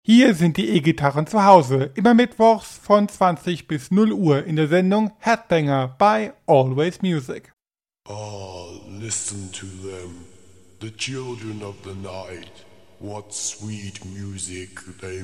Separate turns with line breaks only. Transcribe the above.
Hier sind die E-Gitarren zu Hause, immer mittwochs von 20 bis 0 Uhr in der Sendung Headbanger bei Always Music.
Ah, listen to them, the children of the night. What sweet music they